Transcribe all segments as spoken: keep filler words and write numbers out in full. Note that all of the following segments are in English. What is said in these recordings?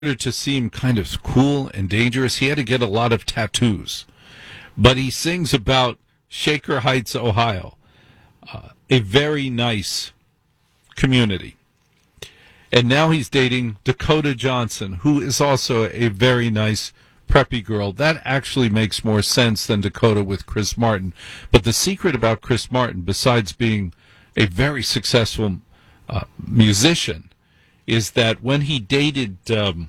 to seem kind of cool and dangerous, he had to get a lot of tattoos. But he sings about Shaker Heights, Ohio, uh, a very nice community. And now he's dating Dakota Johnson, who is also a very nice preppy girl. That actually makes more sense than Dakota with Chris Martin. But the secret about Chris Martin, besides being a very successful uh, musician, is that when he dated, um,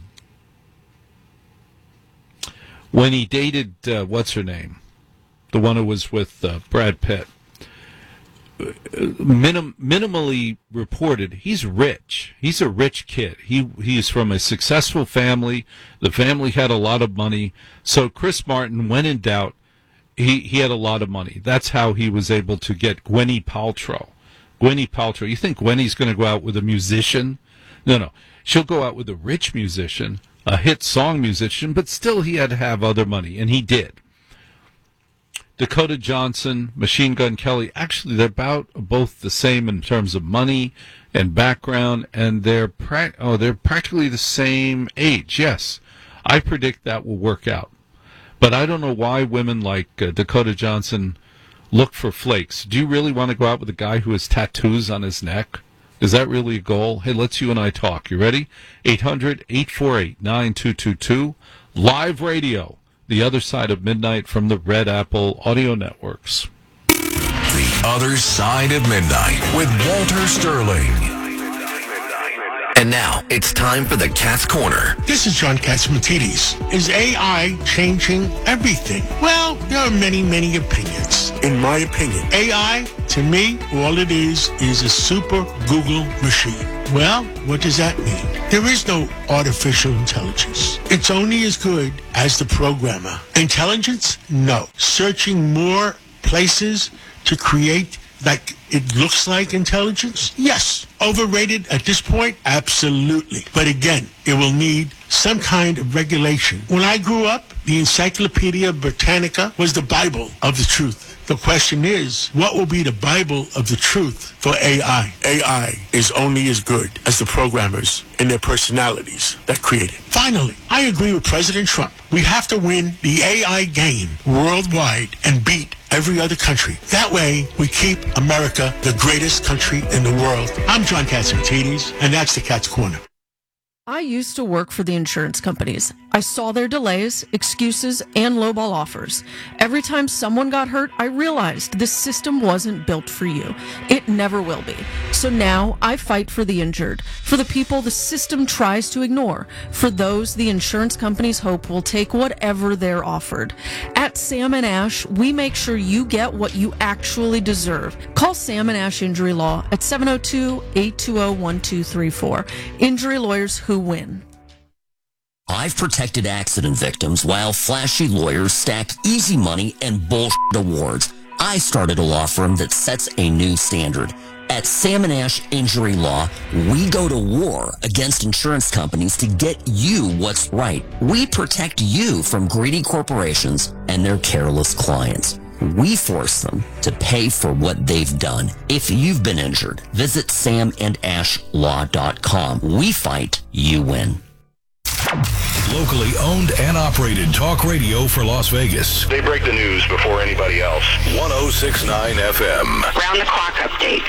when he dated, uh, what's her name? The one who was with uh, Brad Pitt. Minim- minimally reported, he's rich. He's a rich kid. He he is from a successful family. The family had a lot of money. So Chris Martin, when in doubt, he, he had a lot of money. That's how he was able to get Gwyneth Paltrow. Gwyneth Paltrow. You think Gwenny's going to go out with a musician? No, no. She'll go out with a rich musician, a hit song musician, but still he had to have other money, and he did. Dakota Johnson, Machine Gun Kelly, actually they're about both the same in terms of money and background, and they're pra- oh they're practically the same age. Yes, I predict that will work out. But I don't know why women like uh, Dakota Johnson look for flakes. Do you really want to go out with a guy who has tattoos on his neck? Is that really a goal? Hey, let's you and I talk. You ready? eight hundred, eight four eight, nine two two two. Live radio. The Other Side of Midnight from the Red Apple Audio Networks. The Other Side of Midnight with Walter Sterling. And now, it's time for the Cat's Corner. This is John Catsimatidis. Is A I changing everything? Well, there are many, many opinions. In my opinion, A I, to me, all it is, is a super Google machine. Well, what does that mean? There is no artificial intelligence. It's only as good as the programmer. Intelligence? No. Searching more places to create like it looks like intelligence? Yes. Overrated at this point? Absolutely. But again, it will need some kind of regulation. When I grew up, the Encyclopedia Britannica was the Bible of the truth. The question is, what will be the Bible of the truth for A I? A I is only as good as the programmers and their personalities that create it. Finally, I agree with President Trump. We have to win the A I game worldwide and beat every other country. That way, we keep America the greatest country in the world. I'm John Catsimatidis, and that's the Cat's Corner. I used to work for the insurance companies. I saw their delays, excuses, and lowball offers. Every time someone got hurt, I realized this system wasn't built for you. It never will be. So now I fight for the injured, for the people the system tries to ignore, for those the insurance companies hope will take whatever they're offered. At Sam and Ash, we make sure you get what you actually deserve. Call Sam and Ash Injury Law at seven oh two, eight two oh, one two three four. Injury lawyers who win. I've protected accident victims while flashy lawyers stacked easy money and bullshit awards. I started a law firm that sets a new standard. At Sam and Ash Injury Law, we go to war against insurance companies to get you what's right. We protect you from greedy corporations and their careless clients. We force them to pay for what they've done. If you've been injured, visit sam and ash law dot com. We fight, you win. Locally owned and operated talk radio for Las Vegas. They break the news before anybody else. one oh six point nine F M. Round the clock updates.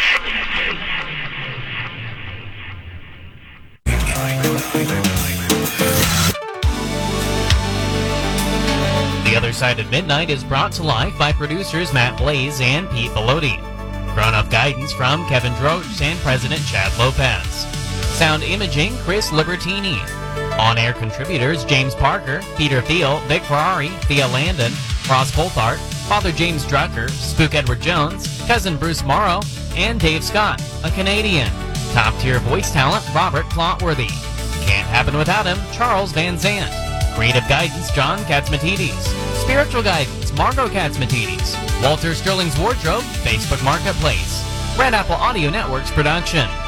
The Other Side of Midnight is brought to life by producers Matt Blaze and Pete Bellotti. Grown-up guidance from Kevin Droche and President Chad Lopez. Sound imaging, Chris Libertini. On-air contributors James Parker, Peter Thiel, Vic Ferrari, Thea Landon, Ross Coulthart, Father James Drucker, Spook Edward Jones, Cousin Bruce Morrow, and Dave Scott, a Canadian. Top-tier voice talent Robert Clotworthy. Can't happen without him, Charles Van Zant. Creative guidance, John Catsimatidis. Spiritual guidance, Margot Catsimatidis. Walter Sterling's Wardrobe, Facebook Marketplace. Red Apple Audio Networks production.